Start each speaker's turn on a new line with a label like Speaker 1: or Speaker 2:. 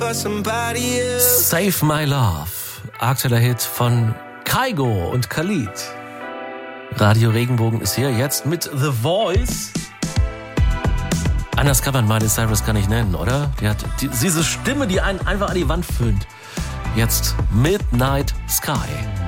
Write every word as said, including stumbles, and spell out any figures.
Speaker 1: Save My Love, aktueller Hit von Kygo und Khalid. Radio Regenbogen ist hier jetzt mit The Voice. Anders kann man Miley Cyrus gar nicht nennen, oder? Die hat die, diese Stimme, die einen einfach an die Wand föhnt. Jetzt Midnight Sky.